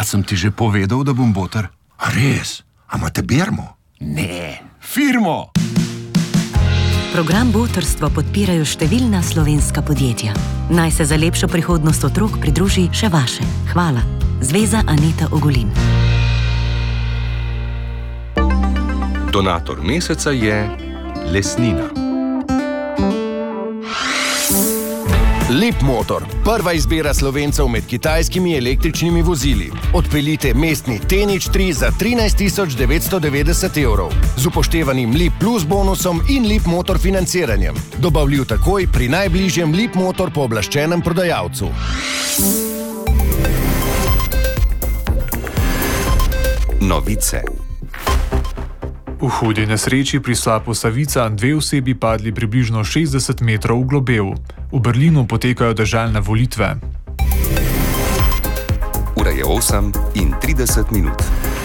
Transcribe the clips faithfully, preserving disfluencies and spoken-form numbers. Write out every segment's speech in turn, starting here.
sem ti že povedal, da bom boter? A res? A imate bermo? Ne, firmo! Program Botrstvo podpirajo številna slovenska podjetja. Naj se za lepšo prihodnost otrok pridruži še vaše. Hvala. Zveza Aneta Ogulin. Donator meseca je Lesnina. Leapmotor, prva izbira Slovencev med kitajskimi električnimi vozili. Odpeljite mestni T nič tri za trinajst tisoč devetsto devetdeset evrov z upoštevanim Leap Plus bonusom in Leapmotor financiranjem. Dobavljiv takoj pri najbližjem Leapmotor pooblaščenem prodajalcu. Novice. V hudi nesreči pri slapu Savica dve osebi padli približno šestdeset metrov v globel. V Berlinu potekajo deželne volitve. Ura je osem in trideset minut.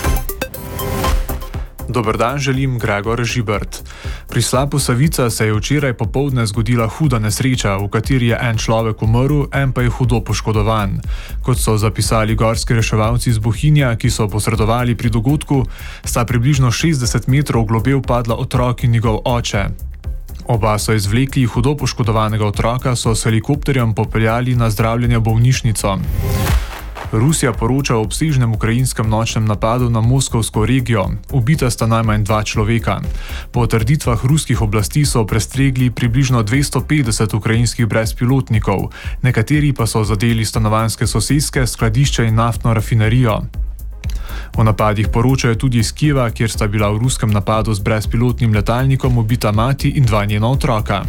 Dober dan, želim Gregor Žibert. Pri slapu Savica se je včeraj popoldne zgodila huda nesreča, v kateri je en človek umrl, en pa je hudo poškodovan. Kot so zapisali gorski reševalci z Bohinja, ki so posredovali pri dogodku, sta približno šestdeset metrov v globel padla otrok in njegov oče. Oba so izvlekli, hudo poškodovanega otroka so s helikopterjem popeljali na zdravljenje v bolnišnico. Rusija poroča o obsežnem ukrajinskem nočnem napadu na moskovsko regijo. Ubita sta najmanj dva človeka. Po trditvah ruskih oblasti so prestregli približno dvesto petdeset ukrajinskih brezpilotnikov, nekateri pa so zadeli stanovanjske soseske, skladišče in naftno rafinerijo. O napadih poročajo tudi iz Kijeva, kjer sta bila v ruskem napadu z brezpilotnim letalnikom ubita mati in dva njena otroka.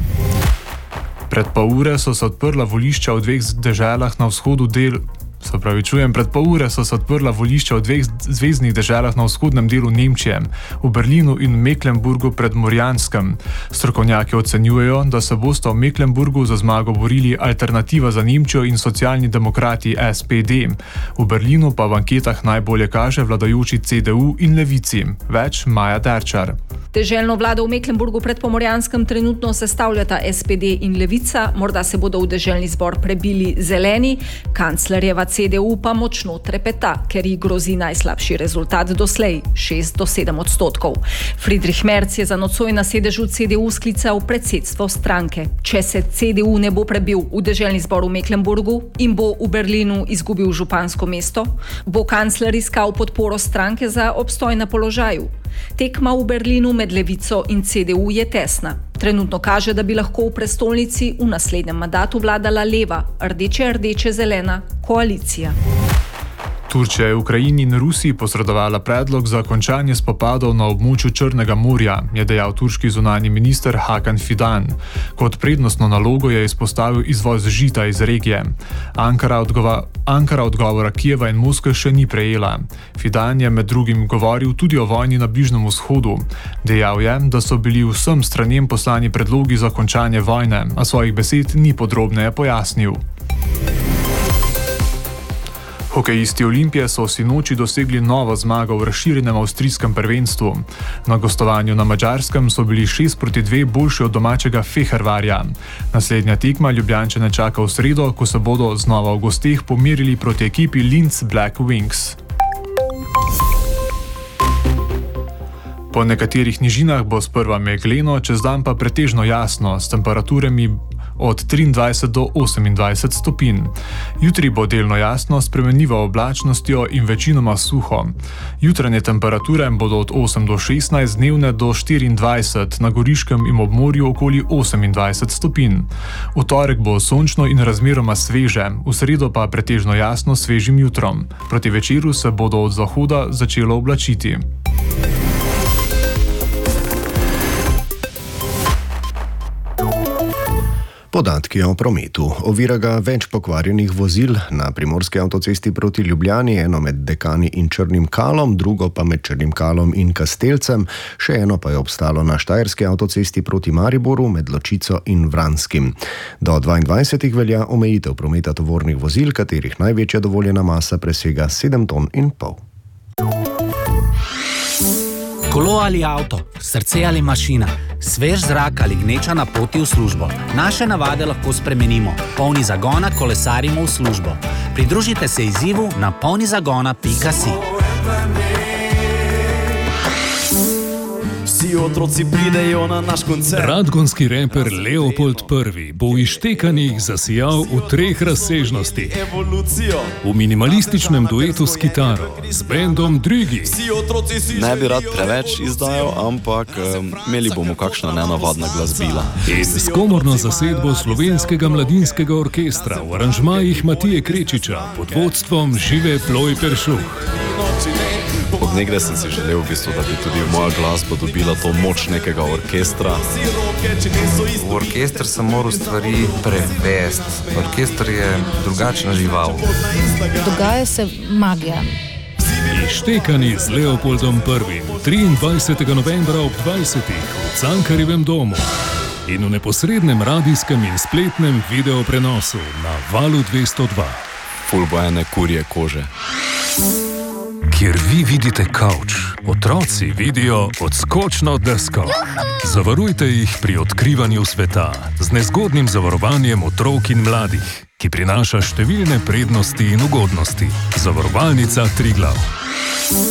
Pred pol ure so se odprla volišča v dveh deželah na vzhodu del... Se pravi, čujem, pred pol ure so se odprla volišča v dveh zvezdnih deželah na vzhodnem delu Nemčije, v Berlinu in Mecklenburgu pred Morjanskem. Strokovnjaki ocenjujejo, da se bosta v Mecklenburgu za zmago borili Alternativa za Nemčijo in Socialni demokrati S P D. V Berlinu pa v anketah najbolje kaže vladajoči C D U in Levici. Več Maja Derčar. Deželno vlado v Mecklenburgu pred Pomorjanskem trenutno sestavljata S P D in Levica, morda se bodo v deželni zbor prebili zeleni, kanclerjeva C D U pa močno trepeta, ker ji grozi najslabši rezultat doslej, šest do sedem odstotkov. Friedrich Merz je za nocoj na sedežu C D U sklical predsedstvo stranke. Če se C D U ne bo prebil v deželni zbor v Mecklenburgu in bo v Berlinu izgubil župansko mesto, bo kancler iskal podporo stranke za obstoj na položaju. Tekma v Berlinu med Levico in C D U je tesna. Trenutno kaže, da bi lahko v prestolnici v naslednjem mandatu vladala leva, rdeče-rdeče-zelena koalicija. Turčija je Ukrajini in Rusiji posredovala predlog za končanje spopadov na območju Črnega morja, je dejal turški zunanji minister Hakan Fidan. Kot prednostno nalogo je izpostavil izvoz žita iz regije. Ankara, odgova, Ankara odgovora Kijeva in Moskve še ni prejela. Fidan je med drugim govoril tudi o vojni na Bližnjem vzhodu. Dejal je, da so bili vsem stranem poslani predlogi za končanje vojne, a svojih besed ni podrobneje pojasnil. Hokejisti Olimpije so sinoči dosegli novo zmago v razširjenem avstrijskem prvenstvu. Na gostovanju na Madžarskem so bili šest proti dve boljši od domačega Fehervarja. Naslednja tekma Ljubljančane čaka v sredo, ko se bodo znova v gosteh pomerili proti ekipi Linz Black Wings. Po nekaterih nižinah bo sprva megleno, čez dan pa pretežno jasno, s temperaturami od triindvajset do osemindvajset stopinj. Jutri bo delno jasno, s spremenljivo oblačnostjo in večinoma suho. Jutranje temperature bodo od osem do šestnajst, dnevne do štiriindvajset, na Goriškem in ob morju okoli osemindvajset stopinj. V torek bo sončno in razmeroma sveže, v sredo pa pretežno jasno s svežim jutrom. Proti večeru se bodo od zahoda začelo oblačiti. Podatki o prometu. Ovira ga več pokvarjenih vozil na primorski avtocesti proti Ljubljani, eno med Dekani in Črnim Kalom, drugo pa med Črnim Kalom in Kastelcem, še eno pa je obstalo na štajerski avtocesti proti Mariboru med Ločico in Vranskim. Do dvaindvajsetih velja omejitev prometa tovornih vozil, katerih največja dovoljena masa presega sedem ton in pol. Kolo ali avto, srce ali mašina, svež zrak ali gneča na poti v službo. Naše navade lahko spremenimo. Polni zagona kolesarimo v službo. Pridružite se izzivu na polnizagona pika si. Vsi otroci pridejo na naš koncert. Radgonski reper Leopold Prvi bo v Ištekanih zasijal v treh razsežnostih. V minimalističnem duetu s kitaro, z bendom Drigi. Ne bi rad preveč izdajal, ampak um, imeli bomo kakšna nenavadna glasbila. In s komorno zasedbo Slovenskega mladinskega orkestra v aranžmajih Matije Krečiča pod vodstvom Žive Ploj Peršuh. Od nekdaj sem si želel, v bistvu, da bi tudi moja glasba dobila to moč nekega orkestra. V orkester sem moral stvari prevesti. Orkester je drugačna žival. Dogaja se magija. Ištekani z Leopoldom Prvim triindvajsetega novembra ob dvajsetih v Cankarjevem domu in v neposrednem radijskem in spletnem videoprenosu na Valu dvesto dva. Ful bo ene kurje kože. Kjer vi vidite kavč, otroci vidijo odskočno desko. Zavarujte jih pri odkrivanju sveta z nezgodnim zavarovanjem otrok in mladih, ki prinaša številne prednosti in ugodnosti. Zavarovalnica Triglav.